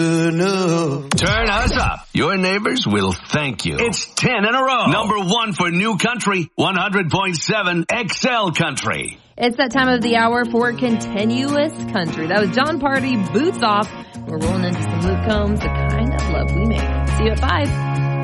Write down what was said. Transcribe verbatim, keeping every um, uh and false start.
Turn us up. Your neighbors will thank you. It's ten in a row. Number one for New Country, one hundred point seven X L Country. It's that time of the hour for Continuous Country. That was John Party, Boots Off. We're rolling into some Luke Combs, The Kind of Love We Make. See you at five.